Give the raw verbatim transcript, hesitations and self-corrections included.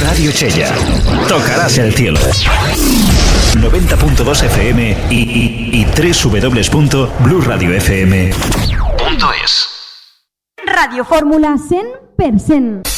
Radio Chella. Tocarás el cielo. noventa punto dos F M y, y, y doble u doble u doble u punto blu radio f m punto es. Radio Fórmula cent per cent.